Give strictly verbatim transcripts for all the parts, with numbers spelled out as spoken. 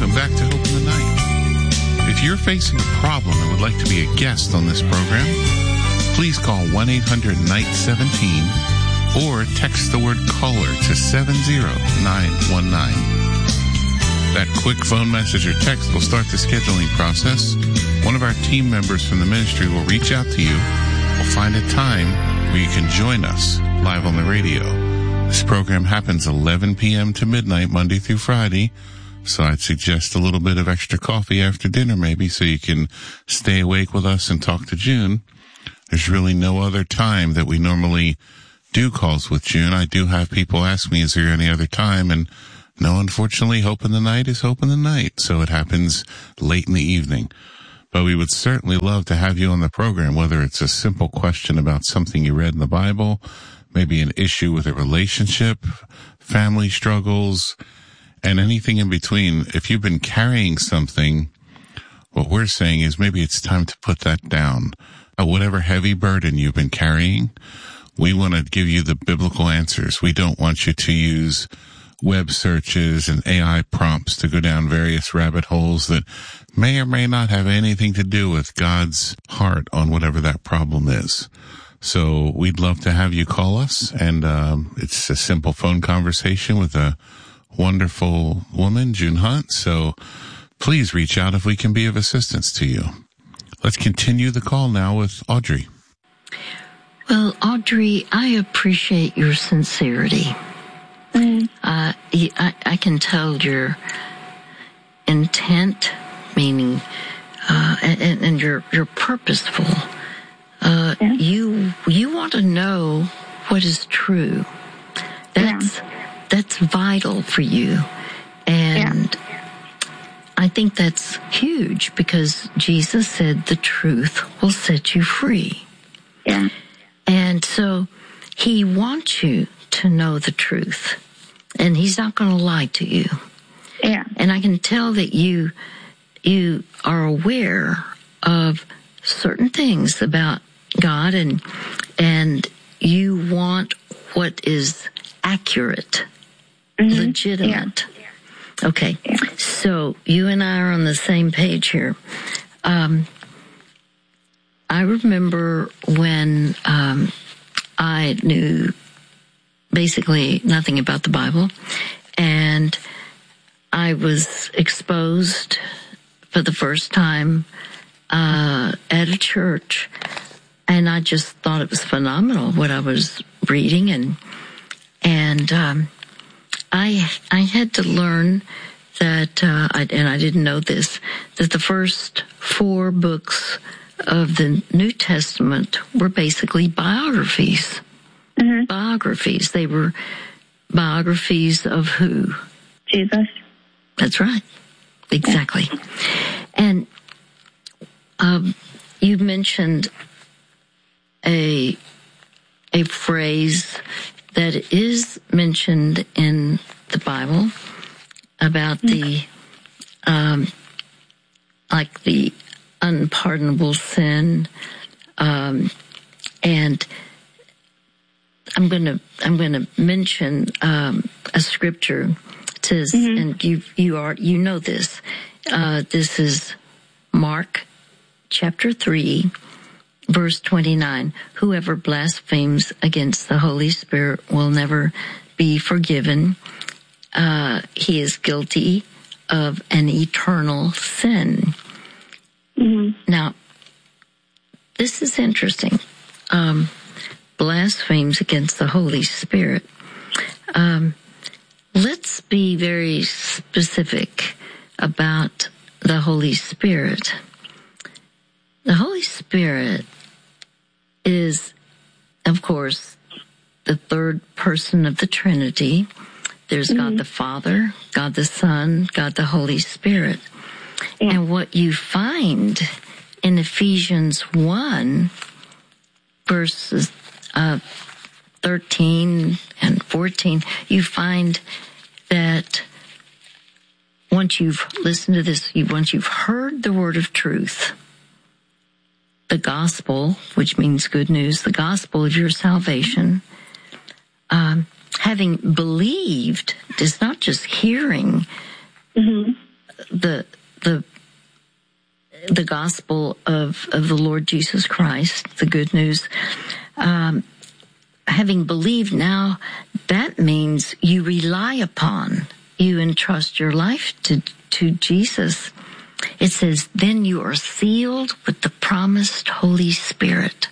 welcome back to Hope in the Night. If you're facing a problem and would like to be a guest on this program, please call one eight hundred N I G H seventeen or text the word caller to seven zero nine one nine. That quick phone message or text will start the scheduling process. One of our team members from the ministry will reach out to you. We'll find a time where you can join us live on the radio. This program happens eleven p.m. to midnight, Monday through Friday. So I'd suggest a little bit of extra coffee after dinner maybe so you can stay awake with us and talk to June. There's really no other time that we normally do calls with June. I do have people ask me, is there any other time? And no, unfortunately, Hope in the Night is Hope in the Night. So it happens late in the evening. But we would certainly love to have you on the program, whether it's a simple question about something you read in the Bible, maybe an issue with a relationship, family struggles, and anything in between. If you've been carrying something, what we're saying is maybe it's time to put that down. Uh, whatever heavy burden you've been carrying, we want to give you the biblical answers. We don't want you to use web searches and A I prompts to go down various rabbit holes that may or may not have anything to do with God's heart on whatever that problem is. So we'd love to have you call us, and um, it's a simple phone conversation with a wonderful woman, June Hunt. So please reach out if we can be of assistance to you. Let's continue the call now with Audrey. Well, Audrey, I appreciate your sincerity. Mm. Uh, I, I can tell your intent, meaning, uh, and, and you're, you're purposeful. Uh, yeah. you, you want to know what is true. That's, yeah. That's vital for you. And yeah. I think that's huge because Jesus said the truth will set you free. Yeah. And so he wants you to know the truth, and he's not going to lie to you. Yeah. And I can tell that you, you are aware of certain things about God, and, and you want what is accurate. Mm-hmm. Legitimate. Yeah. Okay. Yeah. So you and I are on the same page here. Um, I remember when um, I knew basically nothing about the Bible, and I was exposed for the first time uh, at a church, and I just thought it was phenomenal what I was reading, and and um, I I had to learn that, uh, I, and I didn't know this, that the first four books of the New Testament were basically biographies. Mm-hmm. Biographies. They were biographies of who? Jesus. That's right. Exactly. Yeah. And um, you mentioned a a phrase that is mentioned in the Bible about the, um, like the unpardonable sin, um, and I'm going to I'm going to mention um, a scripture. It says, mm-hmm. and you you are you know this. Uh, this is Mark chapter three. Verse twenty-nine, whoever blasphemes against the Holy Spirit will never be forgiven. Uh, he is guilty of an eternal sin. Mm-hmm. Now, this is interesting. Um, blasphemes against the Holy Spirit. Um, let's be very specific about the Holy Spirit. The Holy Spirit is, of course, the third person of the Trinity. There's mm-hmm. God the Father, God the Son, God the Holy Spirit. Yeah. And what you find in Ephesians one, verses uh, thirteen and fourteen, you find that once you've listened to this, you, once you've heard the word of truth, the gospel, which means good news, the gospel of your salvation, um, having believed is not just hearing mm-hmm. the the the gospel of, of the Lord Jesus Christ, the good news, um, having believed now, that means you rely upon, you entrust your life to, to Jesus. It says, then you are sealed with the promised Holy Spirit.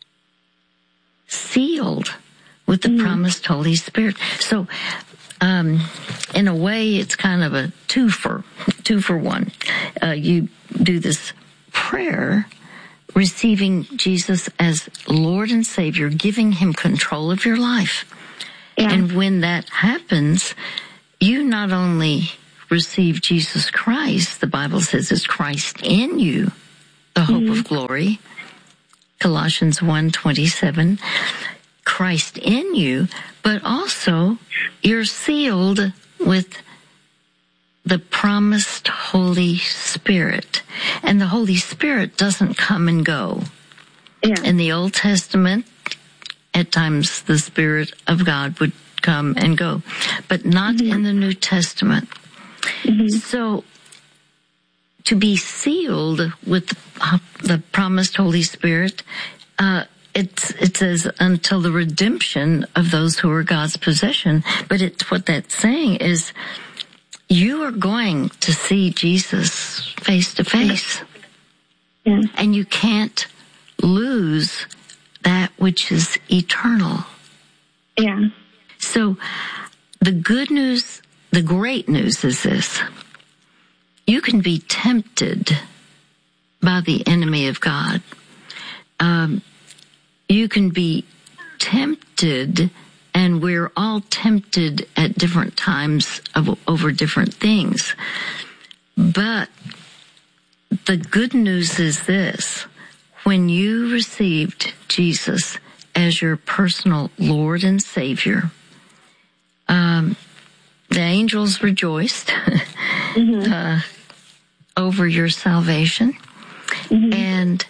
Sealed with the mm-hmm. promised Holy Spirit. So, um, in a way, it's kind of a two for, two for one. Uh, you do this prayer, receiving Jesus as Lord and Savior, giving him control of your life. Yeah. And when that happens, you not only receive Jesus Christ, the Bible says it's Christ in you, the hope mm-hmm. of glory, Colossians one twenty-seven, Christ in you, but also you're sealed with the promised Holy Spirit. And the Holy Spirit doesn't come and go. Yeah. In the Old Testament, at times the Spirit of God would come and go, but not mm-hmm. in the New Testament. Mm-hmm. So, to be sealed with the, the promised Holy Spirit, uh, it's, it says until the redemption of those who are God's possession. But it's what that's saying is, you are going to see Jesus face to face. Yeah. And you can't lose that which is eternal. Yeah. So the good news, the great news is this. You can be tempted by the enemy of God. Um, you can be tempted, and we're all tempted at different times of, over different things. But the good news is this. When you received Jesus as your personal Lord and Savior, um, the angels rejoiced mm-hmm. uh, over your salvation. Mm-hmm. And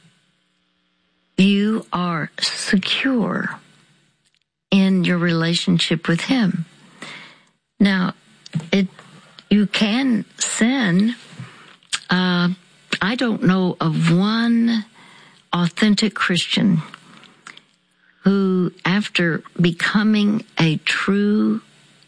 you are secure in your relationship with him. Now, it you can sin. Uh, I don't know of one authentic Christian who, after becoming a true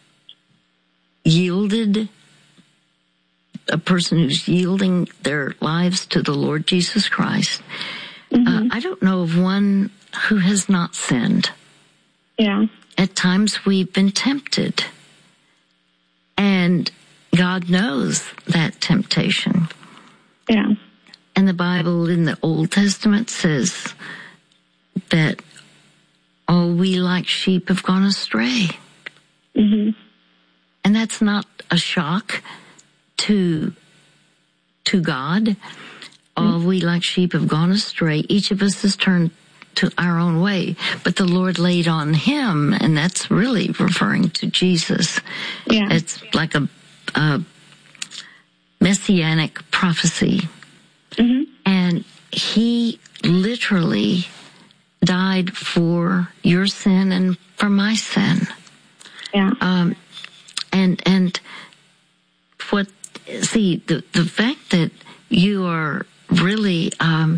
yielded, a person who's yielding their lives to the Lord Jesus Christ, mm-hmm. uh, I don't know of one who has not sinned. Yeah. At times we've been tempted, and God knows that temptation. Yeah. And the Bible in the Old Testament says that all we like sheep have gone astray. Mm-hmm. And that's not a shock to, to God. Mm-hmm. All we like sheep have gone astray. Each of us has turned to our own way, but the Lord laid on him, and that's really referring to Jesus. Yeah. It's like a, a messianic prophecy. Mm-hmm. And he literally died for your sin and for my sin. Yeah. Um, and, and what, see, the, the fact that you are really, um,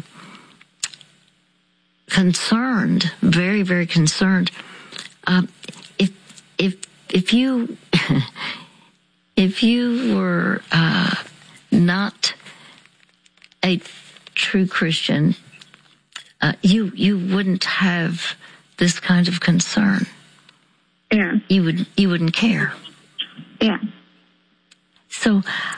concerned, very, very concerned. Um, if if if you if you were uh, not a true Christian, uh, you you wouldn't have this kind of concern. Yeah, you would you wouldn't care. Yeah. So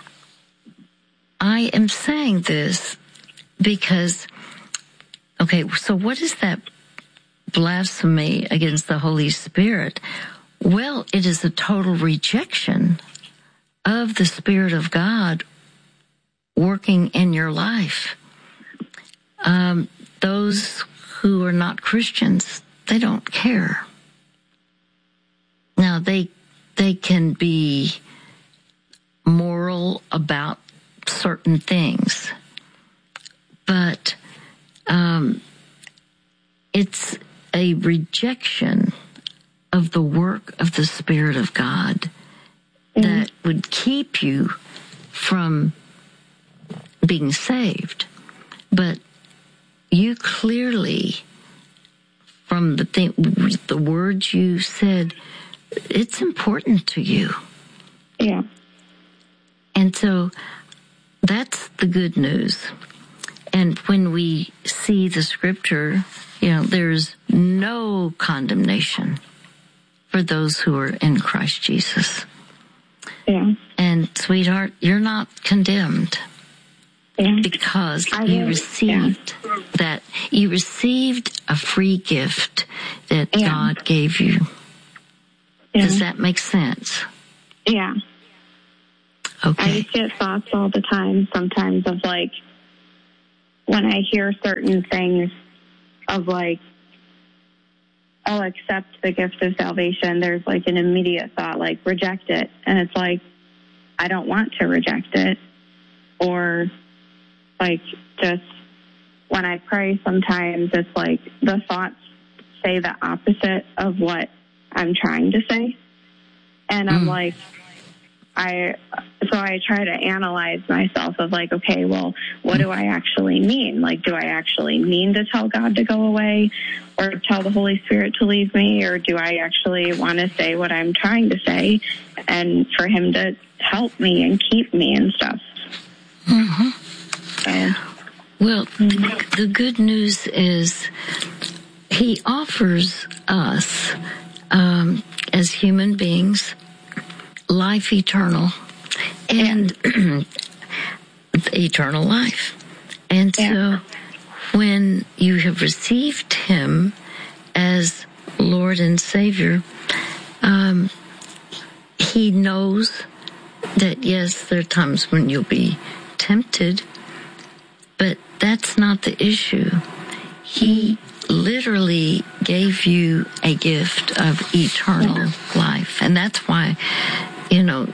I am saying this because. Okay, so what is that blasphemy against the Holy Spirit? Well, it is a total rejection of the Spirit of God working in your life. Um, those who are not Christians, they don't care. Now, they they can be moral about certain things, but Um, it's a rejection of the work of the Spirit of God mm-hmm. that would keep you from being saved, but you clearly, from the thing, the words you said, it's important to you. Yeah. And so that's the good news. And when we see the scripture, you know, there's no condemnation for those who are in Christ Jesus. Yeah. And sweetheart, you're not condemned. Yeah. Because I you will, received yeah. that, you received a free gift that Yeah. God gave you. Yeah. Does that make sense? Yeah. I Okay. just get thoughts all the time sometimes of like, when I hear certain things of like, I'll accept the gift of salvation, there's like an immediate thought like, reject it. And it's like, I don't want to reject it. Or like, just when I pray sometimes, it's like the thoughts say the opposite of what I'm trying to say. And I'm Mm. like, I, so I try to analyze myself of like, okay, well, what do I actually mean? Like, do I actually mean to tell God to go away or tell the Holy Spirit to leave me? Or do I actually want to say what I'm trying to say and for him to help me and keep me and stuff? Mm-hmm. So, Well, the, the good news is he offers us, um, as human beings, life eternal and eternal life. And Yeah. so when you have received him as Lord and Savior, um, he knows that, yes, there are times when you'll be tempted, but that's not the issue. He literally gave you a gift of eternal life. And that's why, you know,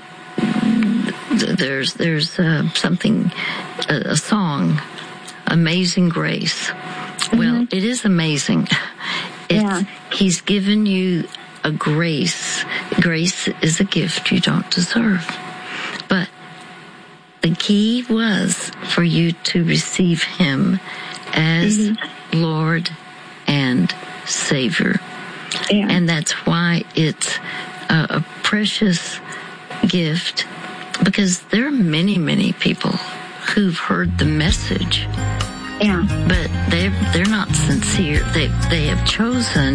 there's there's uh, something, a, a song, Amazing Grace. Well, it is amazing. It's, Yeah. He's given you a grace. Grace is a gift you don't deserve. But the key was for you to receive him as mm-hmm. Lord and Savior. Yeah. And that's why it's a, a precious gift, because there are many, many people who've heard the message. Yeah. But they're, they're not sincere. They, they have chosen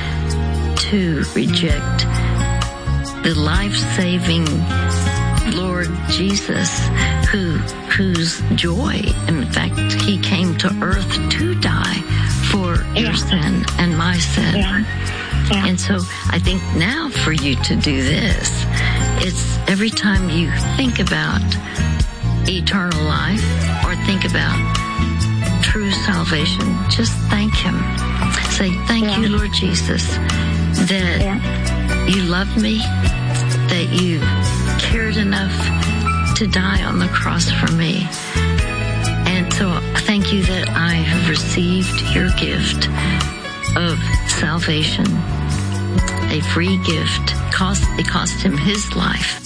to reject the life-saving Lord Jesus, who, whose joy, in fact, he came to earth to die for yeah. your sin and my sin. Yeah. Yeah. And so I think now for you to do this, it's every time you think about eternal life or think about true salvation, just thank him. Say, thank yeah. you, Lord Jesus, that yeah. you love me, that you cared enough to die on the cross for me. And so thank you that I have received your gift of salvation, a free gift. Cost, it cost him his life.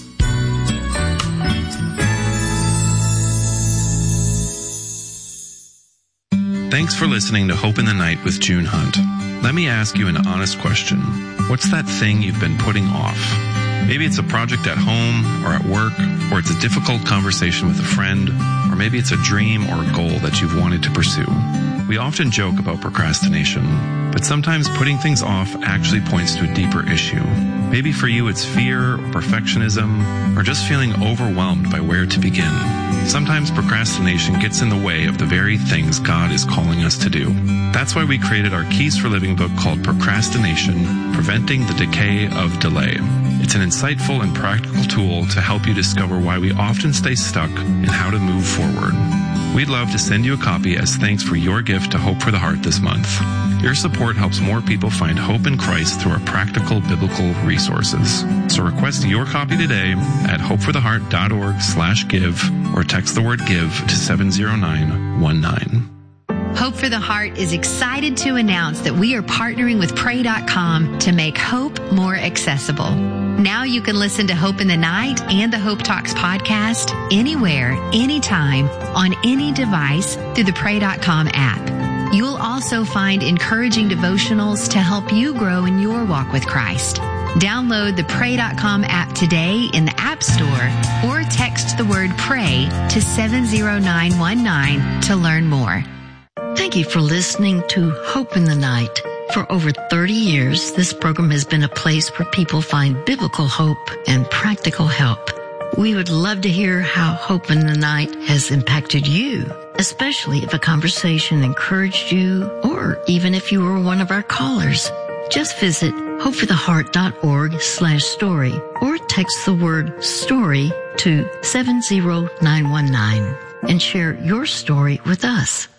Thanks for listening to Hope in the Night with June Hunt. Let me ask you an honest question. What's that thing you've been putting off? Maybe it's a project at home or at work, or it's a difficult conversation with a friend, or maybe it's a dream or a goal that you've wanted to pursue. We often joke about procrastination, but sometimes putting things off actually points to a deeper issue. Maybe for you it's fear or perfectionism, or just feeling overwhelmed by where to begin. Sometimes procrastination gets in the way of the very things God is calling us to do. That's why we created our Keys for Living book called Procrastination, Preventing the Decay of Delay. It's an insightful and practical tool to help you discover why we often stay stuck and how to move forward. We'd love to send you a copy as thanks for your gift to Hope for the Heart this month. Your support helps more people find hope in Christ through our practical biblical resources. So request your copy today at hopefortheheart.org slash give or text the word give to seven zero nine one nine. Hope for the Heart is excited to announce that we are partnering with pray dot com to make hope more accessible. Now you can listen to Hope in the Night and the Hope Talks podcast anywhere, anytime, on any device through the pray dot com app. You'll also find encouraging devotionals to help you grow in your walk with Christ. Download the pray dot com app today in the App Store or text the word PRAY to seven zero nine one nine to learn more. Thank you for listening to Hope in the Night. For over thirty years, this program has been a place where people find biblical hope and practical help. We would love to hear how Hope in the Night has impacted you, especially if a conversation encouraged you or even if you were one of our callers. Just visit hope for the heart dot org slash story or text the word story to seven zero nine one nine and share your story with us.